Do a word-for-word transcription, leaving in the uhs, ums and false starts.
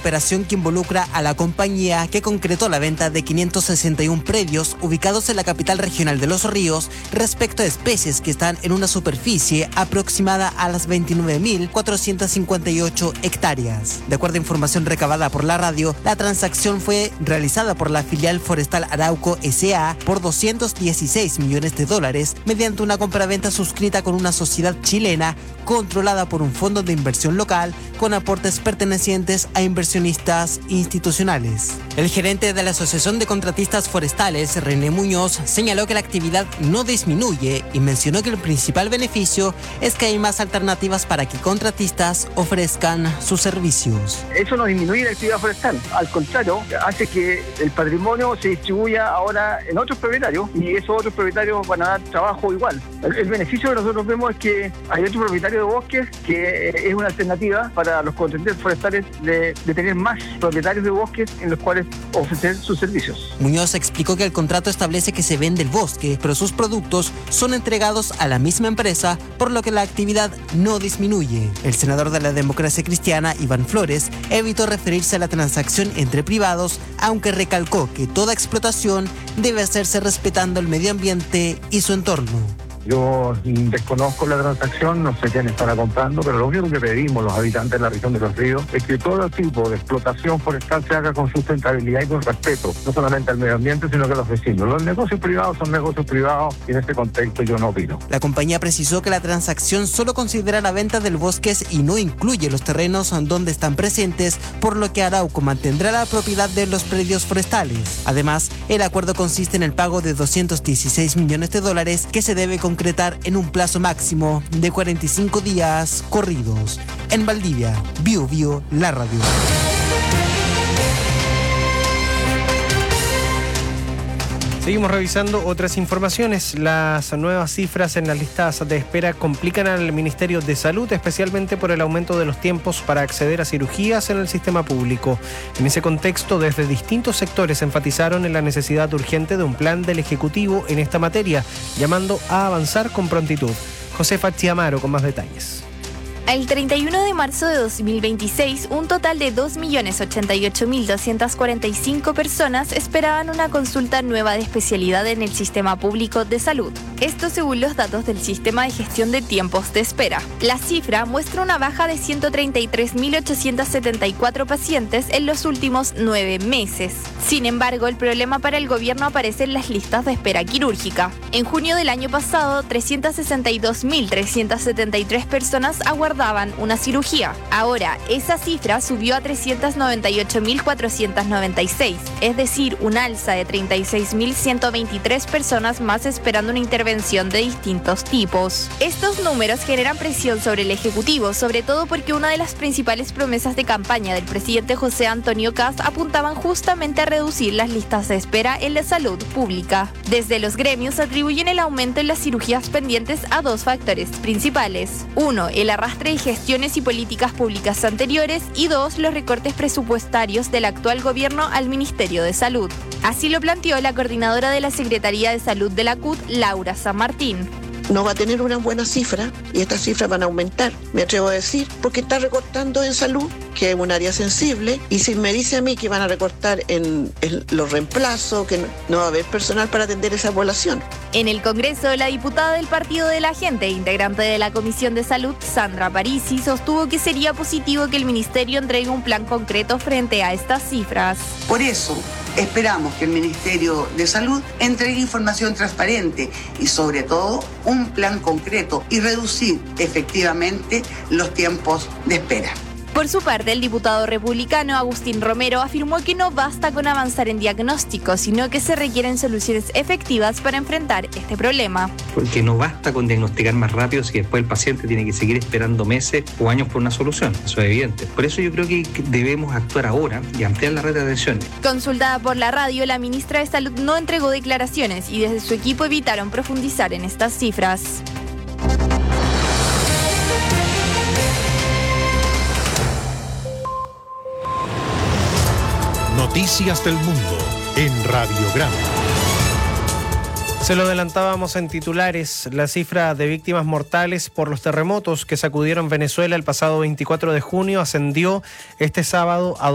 Operación que involucra a la compañía que concretó la venta de quinientos sesenta y uno predios ubicados en la capital regional de Los Ríos respecto a especies que están en una superficie aproximada a las veintinueve mil cuatrocientas cincuenta y ocho hectáreas. De acuerdo a información recabada por la radio, la transacción fue realizada por la filial Forestal Arauco S A por doscientos dieciséis millones de dólares mediante una compraventa suscrita con una sociedad chilena controlada por un fondo de inversión local con aportes pertenecientes a inversionistas institucionales. El gerente de la Asociación de Contratistas Forestales, René Muñoz, señaló que la actividad no disminuye y mencionó que el principal beneficio es que hay más alternativas para que contratistas ofrezcan sus servicios. Eso no disminuye la actividad forestal, al contrario, hace que el patrimonio se distribuya ahora en otros propietarios y esos otros propietarios van a dar trabajo igual. El, el beneficio que nosotros vemos es que hay otros propietarios de bosques que es una alternativa para los contratistas forestales de, de tener más propietarios de bosques en los cuales ofrecer sus servicios. Muñoz explicó que el contrato establece que se vende el bosque, pero sus productos son entregados a la misma empresa, por lo que la actividad no disminuye. El senador de la Democracia Cristiana, Iván Flores, evitó referirse a la transacción entre privados, aunque recalcó que toda explotación debe hacerse respetando el medio ambiente y su entorno. Yo desconozco la transacción, no sé quién estará comprando, pero lo único que pedimos los habitantes de la región de Los Ríos es que todo tipo de explotación forestal se haga con sustentabilidad y con respeto, no solamente al medio ambiente, sino que a los vecinos. Los negocios privados son negocios privados y en este contexto yo no opino. La compañía precisó que la transacción solo considera la venta del bosque y no incluye los terrenos donde están presentes, por lo que Arauco mantendrá la propiedad de los predios forestales. Además, el acuerdo consiste en el pago de doscientos dieciséis millones de dólares que se debe concretar en un plazo máximo de cuarenta y cinco días corridos. En Valdivia, Bio Bio, la radio. Seguimos revisando otras informaciones. Las nuevas cifras en las listas de espera complican al Ministerio de Salud, especialmente por el aumento de los tiempos para acceder a cirugías en el sistema público. En ese contexto, desde distintos sectores enfatizaron en la necesidad urgente de un plan del Ejecutivo en esta materia, llamando a avanzar con prontitud. Josefa Chiamaro con más detalles. El treinta y uno de marzo de dos mil veintiséis, un total de dos millones ochenta y ocho mil doscientas cuarenta y cinco personas esperaban una consulta nueva de especialidad en el sistema público de salud. Esto según los datos del Sistema de Gestión de Tiempos de Espera. La cifra muestra una baja de ciento treinta y tres mil ochocientos setenta y cuatro pacientes en los últimos nueve meses. Sin embargo, el problema para el gobierno aparece en las listas de espera quirúrgica. En junio del año pasado, trescientos sesenta y dos mil trescientos setenta y tres personas aguardaban una cirugía. Ahora, esa cifra subió a trescientos noventa y ocho mil cuatrocientos noventa y seis, es decir, un alza de treinta y seis mil ciento veintitrés personas más esperando una intervención de distintos tipos. Estos números generan presión sobre el Ejecutivo, sobre todo porque una de las principales promesas de campaña del presidente José Antonio Kast apuntaban justamente a reducir las listas de espera en la salud pública. Desde los gremios atribuyen el aumento en las cirugías pendientes a dos factores principales. Uno, el arrastre de gestiones y políticas públicas anteriores y dos, los recortes presupuestarios del actual gobierno al Ministerio de Salud. Así lo planteó la coordinadora de la Secretaría de Salud de la C U T, Laura San Martín. No va a tener una buena cifra y estas cifras van a aumentar, me atrevo a decir, porque está recortando en salud, que es un área sensible, y si me dice a mí que van a recortar en, en los reemplazos, que no, no va a haber personal para atender esa población. En el Congreso, la diputada del Partido de la Gente, integrante de la Comisión de Salud, Sandra Parisi, sostuvo que sería positivo que el Ministerio entregue un plan concreto frente a estas cifras. Por eso, esperamos que el Ministerio de Salud entregue información transparente y, sobre todo, un plan concreto y reducir efectivamente los tiempos de espera. Por su parte, el diputado republicano Agustín Romero afirmó que no basta con avanzar en diagnóstico, sino que se requieren soluciones efectivas para enfrentar este problema. Porque no basta con diagnosticar más rápido si después el paciente tiene que seguir esperando meses o años por una solución, eso es evidente. Por eso yo creo que debemos actuar ahora y ampliar la red de atención. Consultada por la radio, la ministra de Salud no entregó declaraciones y desde su equipo evitaron profundizar en estas cifras. Noticias del Mundo en Radiograma. Se lo adelantábamos en titulares. La cifra de víctimas mortales por los terremotos que sacudieron Venezuela el pasado veinticuatro de junio ascendió este sábado a